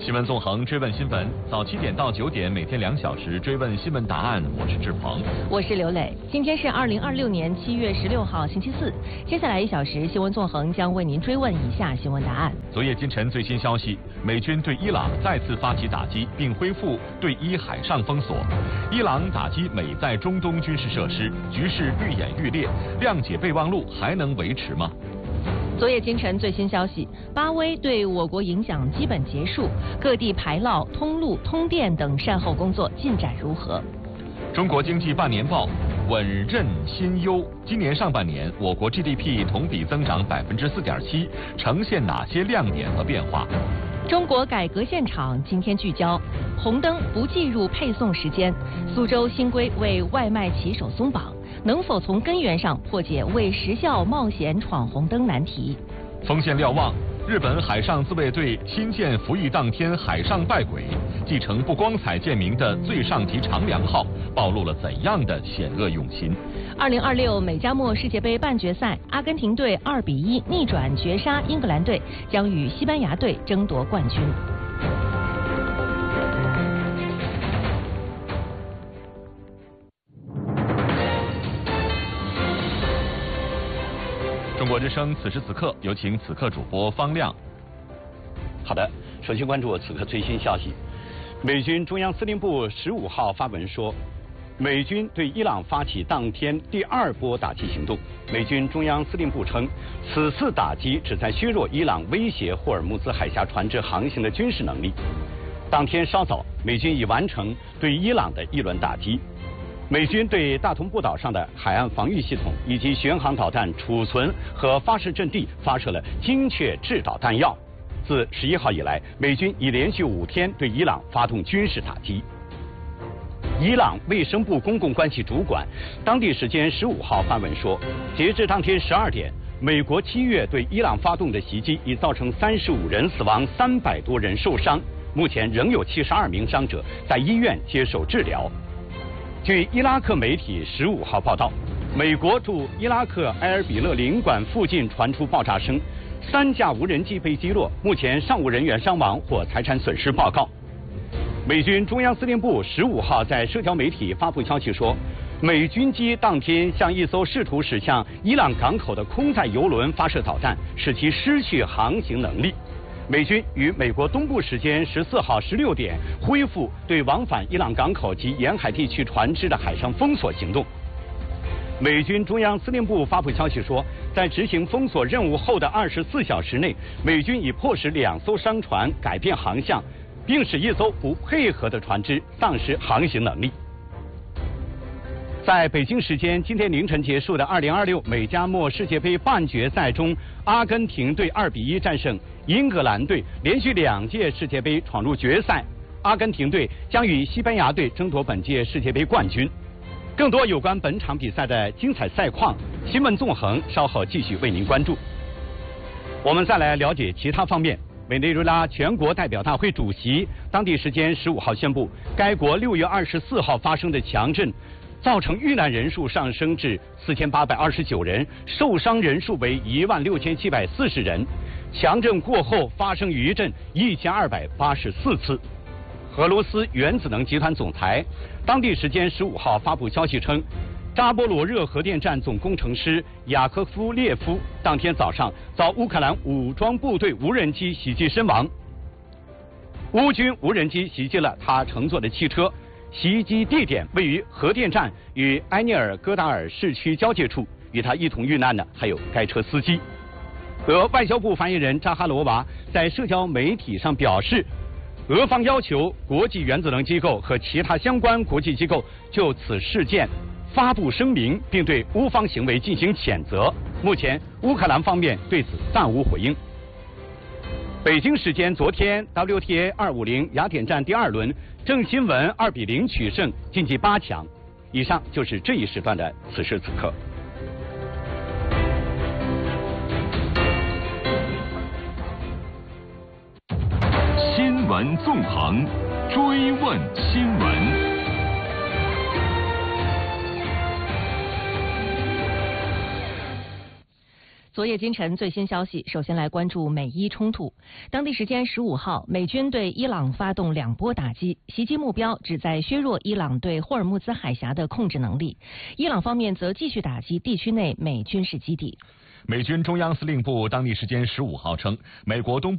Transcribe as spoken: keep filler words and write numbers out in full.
新闻纵横，追问新闻，早七点到九点，每天两小时追问新闻答案。我是志鹏， 我是刘磊。今天是二零二六年七月十六号，星期四。接下来一小时，新闻纵横将为您追问以下新闻答案。 昨夜今晨最新消息，美军对伊朗再次发起打击，并恢复对伊海上封锁。伊朗打击美在中东军事设施，局势愈演愈烈，谅解备忘录还能维持吗？ 昨夜今晨最新消息，巴威对我国影响基本结束，各地排涝、通路、通电等善后工作进展如何？ 中国经济半年报，稳任新优。今年上半年，我国 G D P 同比增长百分之四点七，呈现哪些亮点和变化？ 中国改革现场今天聚焦，红灯不计入配送时间，苏州新规为外卖骑手松绑，能否从根源上破解为时效冒险闯红灯难题？ 锋线瞭望，日本海上自卫队新建服役当天海上拜鬼，继承不光彩见名的最上级长良号，暴露了怎样的险恶用心？ 二零二六美加墨世界杯半决赛，阿根廷队二比一逆转绝杀英格兰队，将与西班牙队争夺冠军。 中国之声此时此刻，有请此刻主播方亮。 好的，首先关注此刻最新消息。美军中央司令部十五号发文说，美军对伊朗发起当天第二波打击行动。美军中央司令部称，此次打击旨在削弱伊朗威胁霍尔木兹海峡船只航行的军事能力。当天稍早，美军已完成对伊朗的一轮打击。美军对大同步岛上的海岸防御系统以及巡航导弹储存和发射阵地发射了精确制导弹药。自十一号以来，美军已连续五天对伊朗发动军事打击。伊朗卫生部公共关系主管当地时间十五号发文说，截至当天十二点，美国七月对伊朗发动的袭击已造成三十五人死亡，三百多人受伤，目前仍有七十二名伤者在医院接受治疗。据伊拉克媒体十五号报道，美国驻伊拉克埃尔比勒领馆附近传出爆炸声，三架无人机被击落，目前尚无人员伤亡或财产损失报告。美军中央司令部十五号在社交媒体发布消息说，美军机当天向一艘试图驶向伊朗港口的空载油轮发射导弹，使其失去航行能力。美军于美国东部时间十四号十六点恢复对往返伊朗港口及沿海地区船只的海上封锁行动。美军中央司令部发布消息说，在执行封锁任务后的二十四小时内，美军已迫使两艘商船改变航向，并使一艘不配合的船只丧失航行能力。在北京时间今天凌晨结束的二零二六美加墨世界杯半决赛中，阿根廷队二比一战胜英格兰队，连续两届世界杯闯入决赛。阿根廷队将与西班牙队争夺本届世界杯冠军。更多有关本场比赛的精彩赛况，新闻纵横稍后继续为您关注。我们再来了解其他方面。委内瑞拉全国代表大会主席当地时间十五号宣布，该国六月二十四号发生的强震造成遇难人数上升至四千八百二十九人，受伤人数为一万六千七百四十人。强震过后发生余震一千二百八十四次。俄罗斯原子能集团总裁当地时间十五号发布消息称，扎波罗热核电站总工程师雅科夫列夫当天早上遭乌克兰武装部队无人机袭击身亡。乌军无人机袭击了他乘坐的汽车，袭击地点位于核电站与埃涅尔戈达尔市区交界处，与他一同遇难的还有该车司机。俄外交部发言人扎哈罗娃在社交媒体上表示，俄方要求国际原子能机构和其他相关国际机构就此事件发布声明，并对乌方行为进行谴责。目前乌克兰方面对此暂无回应。北京时间昨天 W T A 二五零雅典站第二轮，郑钦文二比零取胜，晋级八强。以上就是这一时段的此时此刻。 新闻纵横，追问新闻。 昨夜今晨最新消息，首先来关注美伊冲突。当地时间十五号，美军对伊朗发动两波打击，袭击目标旨在削弱伊朗对霍尔木兹海峡的控制能力。伊朗方面则继续打击地区内美军事基地。 美军中央司令部当地时间十五号称，美国东部